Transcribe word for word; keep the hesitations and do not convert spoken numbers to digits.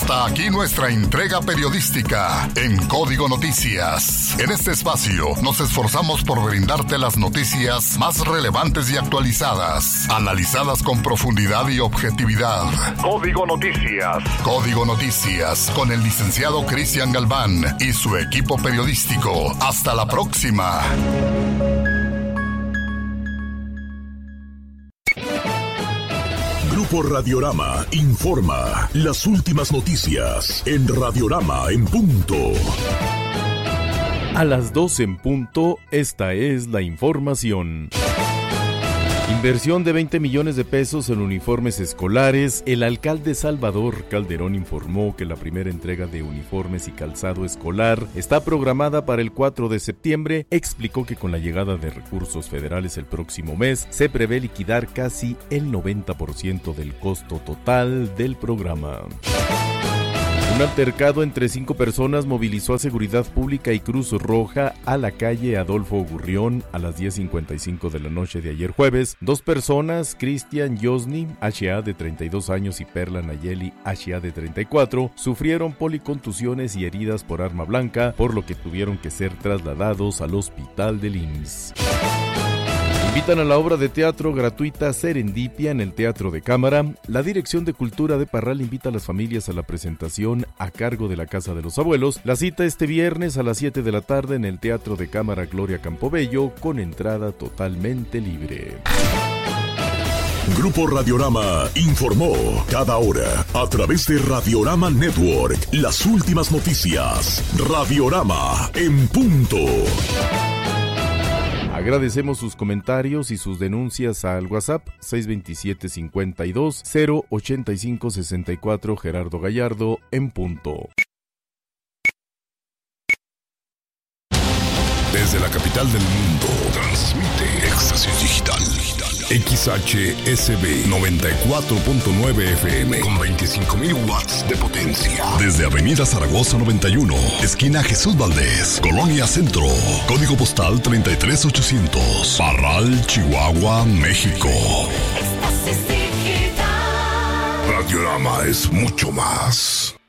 Hasta aquí nuestra entrega periodística en Código Noticias. En este espacio nos esforzamos por brindarte las noticias más relevantes y actualizadas, analizadas con profundidad y objetividad. Código Noticias. Código Noticias con el licenciado Cristian Galván y su equipo periodístico. Hasta la próxima. Grupo Radiorama informa las últimas noticias en Radiorama en punto. A las doce en punto, esta es la información. Inversión de veinte millones de pesos en uniformes escolares. El alcalde Salvador Calderón informó que la primera entrega de uniformes y calzado escolar está programada para el cuatro de septiembre. Explicó que con la llegada de recursos federales el próximo mes se prevé liquidar casi el noventa por ciento del costo total del programa. Un altercado entre cinco personas movilizó a Seguridad Pública y Cruz Roja a la calle Adolfo Gurrión a las diez cincuenta y cinco de la noche de ayer jueves. Dos personas, Cristian Yosni, H A de treinta y dos años, y Perla Nayeli, H A de treinta y cuatro, sufrieron policontusiones y heridas por arma blanca, por lo que tuvieron que ser trasladados al hospital del I M S S. Invitan a la obra de teatro gratuita Serendipia en el Teatro de Cámara. La Dirección de Cultura de Parral invita a las familias a la presentación a cargo de la Casa de los Abuelos. La cita este viernes a las siete de la tarde en el Teatro de Cámara Gloria Campobello, con entrada totalmente libre. Grupo Radiorama informó cada hora a través de Radiorama Network las últimas noticias. Radiorama en punto. Agradecemos sus comentarios y sus denuncias al WhatsApp seis dos siete, cinco dos, cero ocho cinco seis cuatro. Gerardo Gallardo en punto. Desde la capital del mundo, transmite Éxtasis Digital. X H S B noventa y cuatro punto nueve F M con veinticinco mil watts de potencia. Desde Avenida Zaragoza noventa y uno, esquina Jesús Valdés, Colonia Centro. Código postal treinta y tres ochocientos. Parral, Chihuahua, México. Radiorama es mucho más.